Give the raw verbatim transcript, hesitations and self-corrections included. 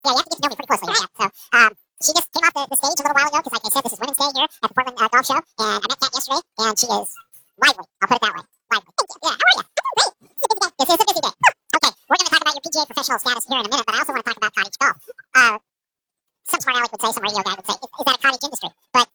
Yeah, you have to get to know me pretty closely. Yeah. So, um, she just came off the, the stage a little while ago because, like I said, this is Women's Day here at the Portland uh, Golf Show, and I met Kat yesterday, and she is lively. I'll put it that way. Lively. Thank you. Yeah. How are you? I'm doing great. This is a busy day. Okay, we're going to talk about your P G A professional status here in a minute, but I also want to talk about cottage golf. Uh, some smart aleck would say, some radio guy would say, is, is that a cottage industry? But